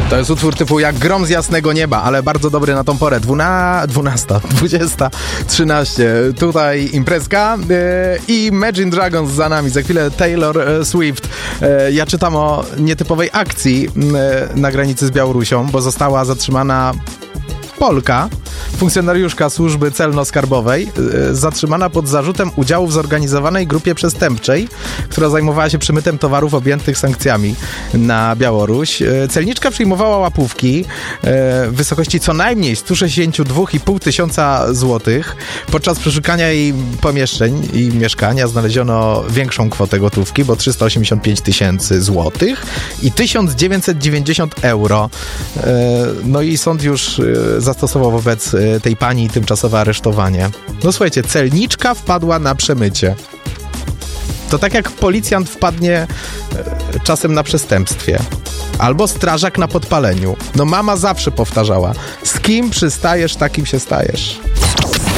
To jest utwór typu jak grom z jasnego nieba, ale bardzo dobry na tą porę. 20:13. Tutaj imprezka i Imagine Dragons za nami. Za chwilę Taylor Swift. Ja czytam o nietypowej akcji na granicy z Białorusią, bo została zatrzymana Polka, funkcjonariuszka służby celno-skarbowej, zatrzymana pod zarzutem udziału w zorganizowanej grupie przestępczej, która zajmowała się przemytem towarów objętych sankcjami na Białoruś. Celniczka przyjmowała łapówki w wysokości co najmniej 162,5 tysiąca złotych. Podczas przeszukania jej pomieszczeń i mieszkania znaleziono większą kwotę gotówki, bo 385 tysięcy złotych i 1990 euro. No i sąd już zastosował wobec tej pani tymczasowe aresztowanie. No słuchajcie, celniczka wpadła na przemycie. To tak jak policjant wpadnie czasem na przestępstwie. Albo strażak na podpaleniu. No mama zawsze powtarzała, z kim przystajesz, takim się stajesz.